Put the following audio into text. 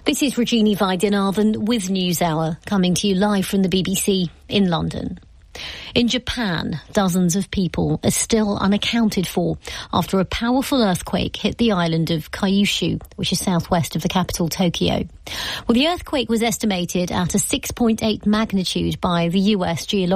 This is Regina Vaidyanathan with NewsHour, coming to you live from the BBC in London. In Japan, dozens of people are still unaccounted for after a powerful earthquake hit the island of Kyushu, which is southwest of the capital, Tokyo. Well, the earthquake was estimated at a 6.8 magnitude by the US Geological